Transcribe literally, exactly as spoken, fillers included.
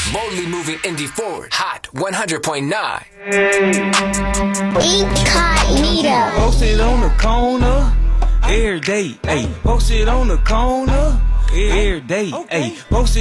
Boldly moving indie forward. Hot one hundred point nine. Incognito. Posted on the corner every day. Hey, posted on the corner every day. Hey, posted.